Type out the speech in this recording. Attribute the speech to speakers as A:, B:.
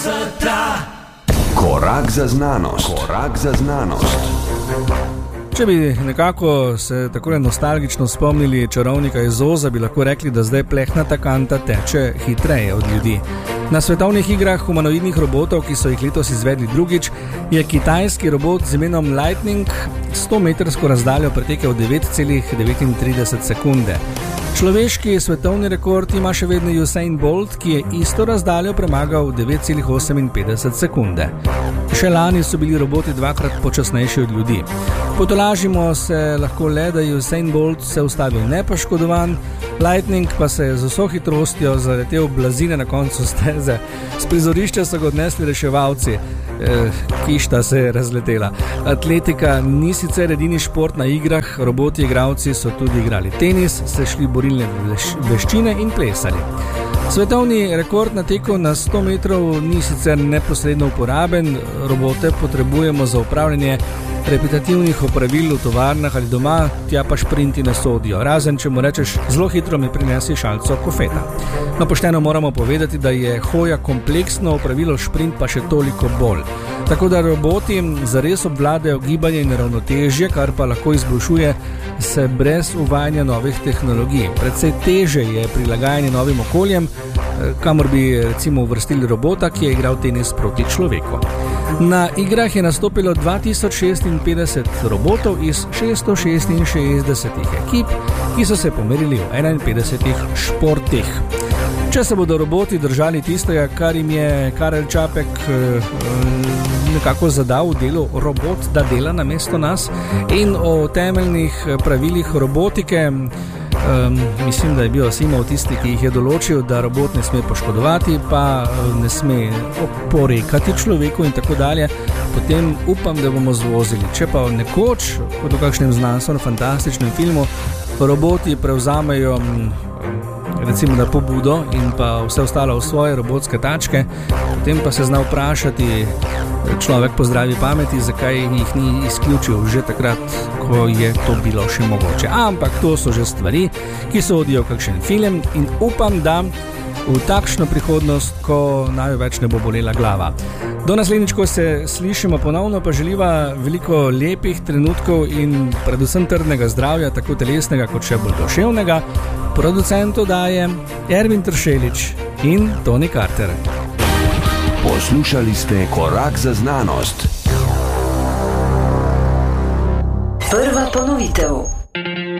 A: Korak za znanost. Korak za znanost.
B: Če bi nekako se takole nostalgično spomnili čarovnika iz Oza, bi lahko rekli, da zdaj plehnata kanta teče hitreje od ljudi. Na svetovnih igrah humanoidnih robotov, ki so jih letos izvedli drugič, je kitajski robot z imenom Lightning 100-metrsko razdaljo pretekel 9,39 sekunde. Človeški svetovni rekord ima še vedno Usain Bolt, ki je isto razdaljo premagal 9,58 sekunde. Še lani so bili roboti dvakrat počasnejši od ljudi. Potolažimo se lahko le, da je Usain Bolt se ustavil nepoškodovan, Lightning pa se je z vso hitrostjo zaletel v blazine na koncu steze. S prizorišča so ga odnesli reševalci, kišta se je razletela. Atletika ni sicer edini šport na igrah, roboti igralci so tudi igrali tenis, se šli borilne veščine in plesali. Svetovni rekord na teku na 100 metrov ni sicer neposredno uporaben, robote potrebujemo za upravljanje repetitivnih opravil v tovarnah ali doma, tja pa šprinti ne sodijo, razen če mu rečeš, zelo hitro mi prinesi šalco kofeta. No, pošteno moramo povedati, da je hoja kompleksno opravilo, šprint pa še toliko bolj. Tako da roboti zares obvladajo gibanje in ravnotežje, kar pa lahko izboljšuje se brez uvajanja novih tehnologij. Predvsej teže je prilagajanje novim okoljem, kamor bi recimo uvrstili robota, ki je igral tenis proti človeku. Na igrah je nastopilo 2056 robotov iz 666 ekip, ki so se pomerili v 51 športih. Če se bodo roboti držali tistega, kar jim je Karel Čapek nekako zadal v delu robot, da dela namesto nas, in o temeljnih pravilih robotike, mislim, da je bil Asimov tisti, ki jih je določil, da robot ne sme poškodovati, pa ne sme oporekati človeku in tako dalje, potem upam, da bomo zvozili. Če pa nekoč, kot v kakšnem znanstveno-fantastičnem filmu, roboti prevzamejo recimo da pobudo in pa vse ostalo v svoje robotske tačke, potem pa se zna vprašati človek po zdravi pameti, zakaj jih ni izključil že takrat, ko je to bilo še mogoče. Ampak to so že stvari, ki so odijo kakšen film in upam, da v takšno prihodnost, ko največ ne bo bolela glava. Do naslednjič, ko se slišimo ponovno, pa želiva veliko lepih trenutkov in predvsem trdnega zdravja, tako telesnega kot še bolj duševnega. Producentu daje Ervin Tršelič in Toni Carter.
A: Poslušali ste Korak za znanost.
C: Prva ponovitev.